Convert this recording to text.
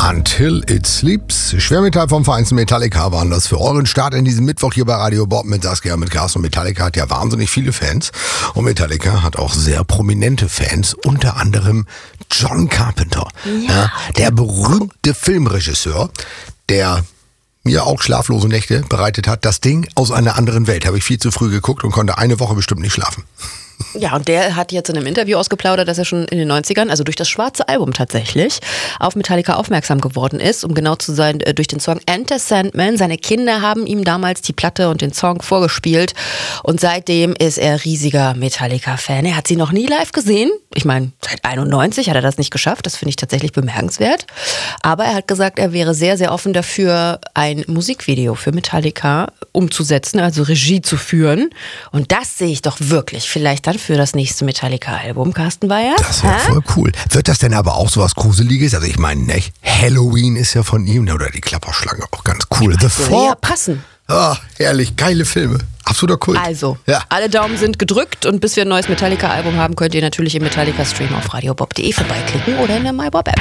Until It Sleeps. Schwermetall vom Verein Metallica waren das für euren Start in diesem Mittwoch hier bei Radio Bob mit Saskia, mit Carsten. Metallica hat ja wahnsinnig viele Fans und Metallica hat auch sehr prominente Fans, unter anderem John Carpenter, ja, der berühmte Filmregisseur, der mir auch schlaflose Nächte bereitet hat. Das Ding aus einer anderen Welt. Habe ich viel zu früh geguckt und konnte eine Woche bestimmt nicht schlafen. Ja, und der hat jetzt in einem Interview ausgeplaudert, dass er schon in den 90ern, also durch das schwarze Album tatsächlich, auf Metallica aufmerksam geworden ist, um genau zu sein, durch den Song Enter Sandman. Seine Kinder haben ihm damals die Platte und den Song vorgespielt und seitdem ist er riesiger Metallica-Fan. Er hat sie noch nie live gesehen. Ich meine, seit 91 hat er das nicht geschafft. Das finde ich tatsächlich bemerkenswert. Aber er hat gesagt, er wäre sehr, sehr offen dafür, ein Musikvideo für Metallica umzusetzen, also Regie zu führen. Und das sehe ich doch wirklich vielleicht dann für das nächste Metallica-Album, Carsten Weyer. Das wäre voll cool. Wird das denn aber auch so was Gruseliges? Also ich meine, nicht? Halloween ist ja von ihm, oder die Klapperschlange, auch ganz cool. The Fog. Ja, passen. Ah, herrlich, geile Filme. Absoluter Kult. Also, ja. Alle Daumen sind gedrückt und bis wir ein neues Metallica-Album haben, könnt ihr natürlich im Metallica-Stream auf radiobob.de vorbeiklicken oder in der MyBob-App.